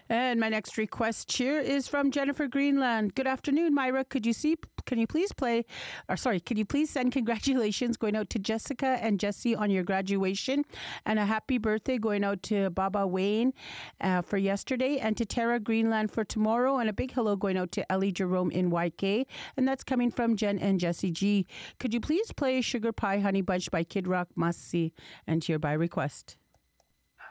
And my next request here is from Jennifer Greenland. Good afternoon, Myra. Can you please send congratulations going out to Jessica and Jesse on your graduation, and a happy birthday going out to Baba Wayne for yesterday, and to Tara Greenland for tomorrow, and a big hello going out to Ellie Jerome in YK, and that's coming from Jen and Jesse G. Could you please play Sugar Pie Honey Bunch by Kid Rock Must See, and hereby request.